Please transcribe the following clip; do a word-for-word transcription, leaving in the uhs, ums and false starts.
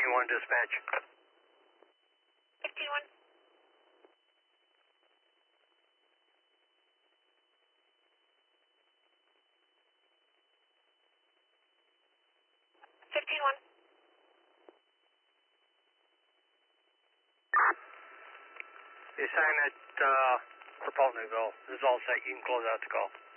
fifty-one dispatch. fifty-one. fifty-one. You sign at uh, Repulneville. This is all set. You can close out the call.